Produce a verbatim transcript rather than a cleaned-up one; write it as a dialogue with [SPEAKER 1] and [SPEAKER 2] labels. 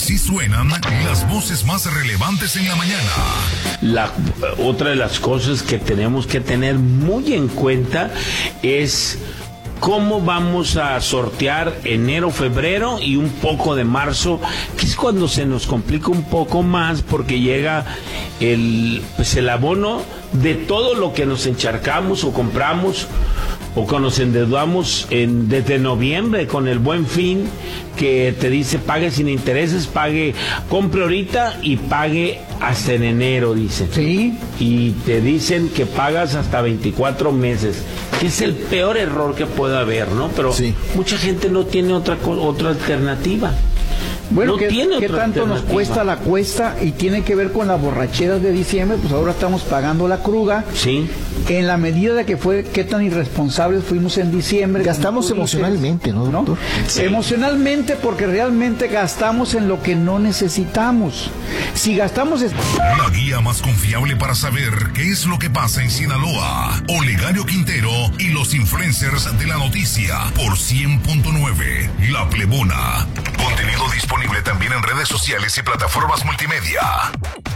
[SPEAKER 1] Así suenan las voces más relevantes en la mañana.
[SPEAKER 2] La, otra de las cosas que tenemos que tener muy en cuenta es cómo vamos a sortear enero, febrero y un poco de marzo, que es cuando se nos complica un poco más porque llega el, pues el abono de todo lo que nos encharcamos o compramos o que nos endeudamos en, desde noviembre con el Buen Fin, que te dice pague sin intereses, pague, compre ahorita y pague hasta en enero, dice.
[SPEAKER 3] Sí.
[SPEAKER 2] Y te dicen que pagas hasta veinticuatro meses, que es el peor error que puede haber, ¿no? Pero sí, mucha gente no tiene otra otra alternativa.
[SPEAKER 3] Bueno,
[SPEAKER 2] no
[SPEAKER 3] ¿qué,
[SPEAKER 2] tiene
[SPEAKER 3] ¿qué
[SPEAKER 2] otra
[SPEAKER 3] tanto nos cuesta la cuesta? Y tiene que ver con las borracheras de diciembre, pues ahora estamos pagando la cruda.
[SPEAKER 2] Sí.
[SPEAKER 3] En la medida de que fue, qué tan irresponsables fuimos en diciembre.
[SPEAKER 4] Gastamos emocionalmente, ¿no, doctor?
[SPEAKER 3] ¿no? Sí. Emocionalmente, porque realmente gastamos en lo que no necesitamos. Si gastamos... Es...
[SPEAKER 1] La guía más confiable para saber qué es lo que pasa en Sinaloa. Olegario Quintero y los influencers de la noticia por cien punto nueve. La Plebona. Contenido disponible también en redes sociales y plataformas multimedia.